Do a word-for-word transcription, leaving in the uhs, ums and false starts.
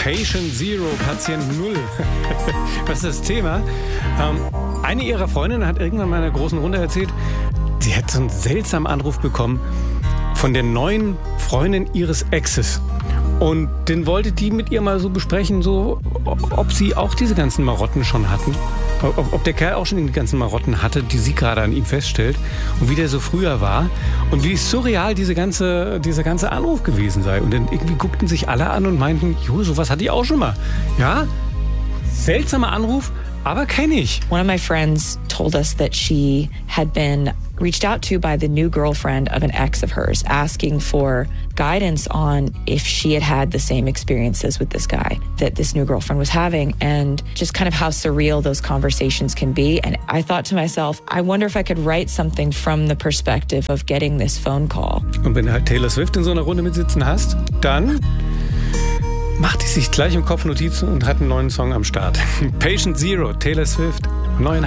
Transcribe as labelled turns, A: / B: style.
A: Patient Zero, Patient Null. Was ist das Thema? Ähm, eine ihrer Freundinnen hat irgendwann mal in einer großen Runde erzählt, sie hätte so einen seltsamen Anruf bekommen von der neuen Freundin ihres Exes. Und den wollte die mit ihr mal so besprechen, so, ob sie auch diese ganzen Marotten schon hatten. Ob, ob der Kerl auch schon die ganzen Marotten hatte, die sie gerade an ihm feststellt. Und wie der so früher war. Und wie surreal diese ganze, dieser ganze Anruf gewesen sei. Und dann irgendwie guckten sich alle an und meinten, jo, sowas hatte ich auch schon mal. Ja, seltsamer Anruf, aber kenne ich.
B: One of my friends told us that she had been reached out to by the new girlfriend of an ex of hers, asking for guidance on if she had had the same experiences with this guy that this new girlfriend was having, and just kind of how surreal those conversations can be. And I thought to myself, I wonder if I could write something from the perspective of getting this phone call.
A: Und wenn du halt Taylor Swift in so einer Runde mitsitzen hast, dann macht die sich gleich im Kopf Notizen und hat einen neuen Song am Start. Patient Zero, Taylor Swift, neuen